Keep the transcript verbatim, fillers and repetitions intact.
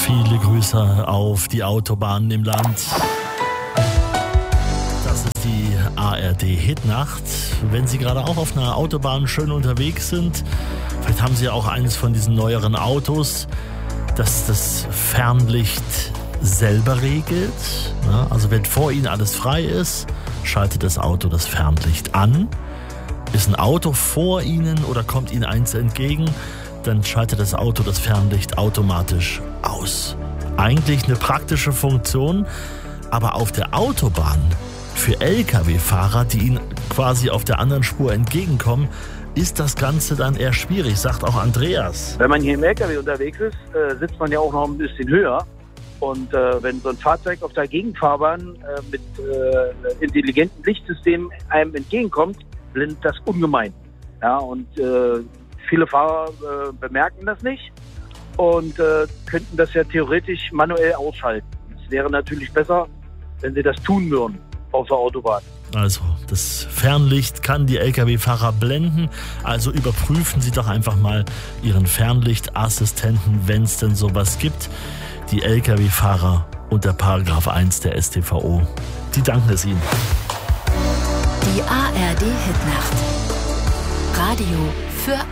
Viele Grüße auf die Autobahnen im Land. Das ist die A R D-Hitnacht. Wenn Sie gerade auch auf einer Autobahn schön unterwegs sind, vielleicht haben Sie ja auch eines von diesen neueren Autos, das das Fernlicht selber regelt. Also wenn vor Ihnen alles frei ist, schaltet das Auto das Fernlicht an. Ist ein Auto vor Ihnen oder kommt Ihnen eins entgegen, dann schaltet das Auto das Fernlicht automatisch aus. Eigentlich eine praktische Funktion, aber auf der Autobahn für L K W-Fahrer, die Ihnen quasi auf der anderen Spur entgegenkommen, ist das Ganze dann eher schwierig, sagt auch Andreas. Wenn man hier im L K W unterwegs ist, äh, sitzt man ja auch noch ein bisschen höher. Und äh, wenn so ein Fahrzeug auf der Gegenfahrbahn äh, mit äh, intelligentem Lichtsystem einem entgegenkommt, blendet das ungemein. Ja, und äh, viele Fahrer äh, bemerken das nicht und äh, könnten das ja theoretisch manuell ausschalten. Es wäre natürlich besser, wenn sie das tun würden auf der Autobahn. Also, das Fernlicht kann die L K W-Fahrer blenden. Also überprüfen Sie doch einfach mal Ihren Fernlichtassistenten, wenn es denn sowas gibt. Die L K W-Fahrer unter Paragraph eins der S t V O, die danken es Ihnen. Die A R D-Hitnacht. Radio für